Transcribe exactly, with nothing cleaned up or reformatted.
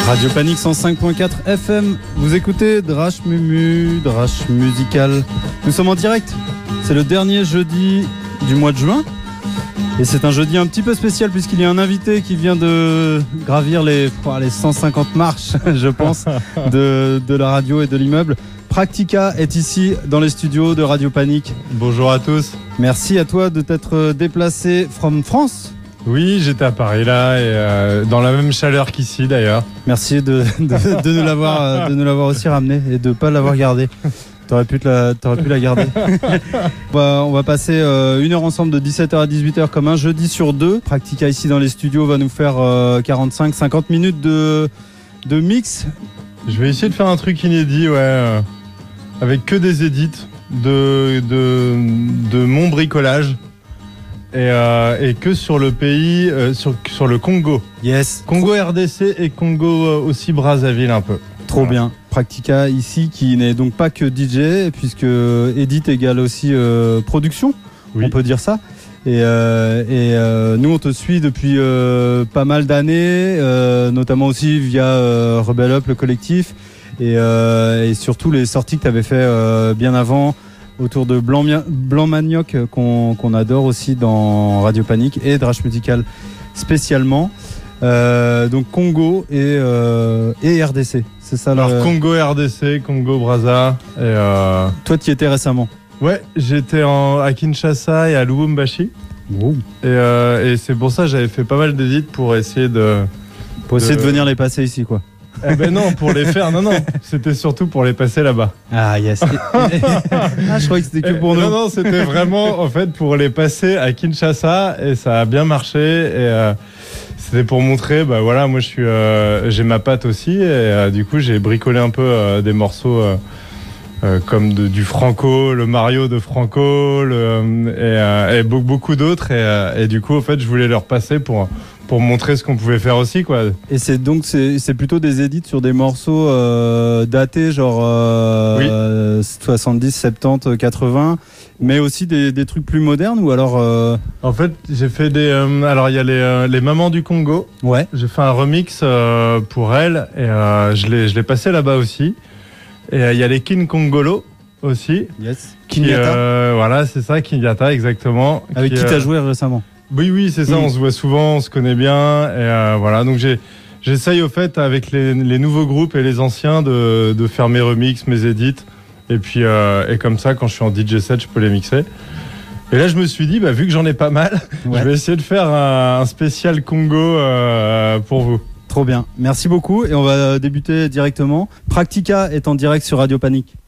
Radio Panique cent cinq point quatre F M, vous écoutez Drash Mumu, Drash Musical. Nous sommes en direct, c'est le dernier jeudi du mois de juin. Et c'est un jeudi un petit peu spécial puisqu'il y a un invité qui vient de gravir les, oh, les cent cinquante marches, je pense, de, de la radio et de l'immeuble. Practica est ici dans les studios de Radio Panique. Bonjour à tous. Merci à toi de t'être déplacé from France. Oui, j'étais à Paris là, et euh, dans la même chaleur qu'ici d'ailleurs. Merci de, de, de nous l'avoir, de nous l'avoir aussi ramené et de ne pas l'avoir gardé. T'aurais pu, te la, t'aurais pu la garder. on, va, on va passer euh, une heure ensemble de dix-sept heures à dix-huit heures comme un jeudi sur deux. Practica ici dans les studios va nous faire euh, quarante-cinq à cinquante minutes de, de mix. Je vais essayer de faire un truc inédit, ouais, euh, avec que des edits de, de, de mon bricolage. Et, euh, et que sur le pays, euh, sur, sur le Congo. Yes. Congo R D C et Congo euh, aussi Brazzaville un peu. Trop voilà. Bien. Practica ici qui n'est donc pas que D J puisque edit égale aussi euh, production, oui. On peut dire ça. Et, euh, et euh, nous on te suit depuis euh, pas mal d'années, euh, notamment aussi via euh, Rebel Up, le collectif, et, euh, et surtout les sorties que tu avais fait euh, bien avant. Autour de Blanc, Blanc Manioc qu'on, qu'on adore aussi dans Radio Panique et Drash Musical spécialement. Euh, donc Congo et, euh, et R D C, c'est ça. Alors le... Congo R D C, Congo Brazza. Et euh... Toi tu y étais récemment? Ouais, j'étais en, à Kinshasa et à Lubumbashi. Wow. Et, euh, et c'est pour ça que j'avais fait pas mal d'édits pour essayer de... Pour essayer de... de venir les passer ici quoi. Eh ben non, pour les faire, non, non, c'était surtout pour les passer là-bas. Ah yes. Ah, je croyais que c'était que pour nous. Non, non, c'était vraiment en fait pour les passer à Kinshasa et ça a bien marché. Et euh, c'était pour montrer, bah voilà, moi je suis, euh, j'ai ma patte aussi et euh, du coup j'ai bricolé un peu euh, des morceaux euh, euh, comme de, du Franco, le Mario de Franco, le, et, euh, et beaucoup, beaucoup d'autres. Et, euh, et du coup, en fait, je voulais leur passer pour. pour montrer ce qu'on pouvait faire aussi quoi. Et c'est donc c'est, c'est plutôt des édits sur des morceaux euh, datés genre euh, oui. euh, soixante-dix, soixante-dix, quatre-vingts, mais aussi des, des trucs plus modernes ou alors euh... En fait j'ai fait des euh, alors il y a les, euh, les mamans du Congo. Ouais. J'ai fait un remix euh, pour elles et euh, je l'ai je l'ai passé là-bas aussi. Et il euh, y a les Kin Congolo aussi. Yes. Kinyata. Euh, voilà c'est ça, Kinyata exactement. Avec qui, qui t'as euh... joué récemment? Oui, oui, c'est ça, mmh. On se voit souvent, on se connaît bien, et euh, voilà, donc j'ai, j'essaye au fait avec les, les nouveaux groupes et les anciens de, de faire mes remixes, mes edits, et puis euh, et comme ça, quand je suis en D J set, je peux les mixer. Et là, je me suis dit, bah, vu que j'en ai pas mal, ouais. Je vais essayer de faire un, un spécial Congo euh, pour vous. Trop bien, merci beaucoup, et on va débuter directement. Practica est en direct sur Radio Panique.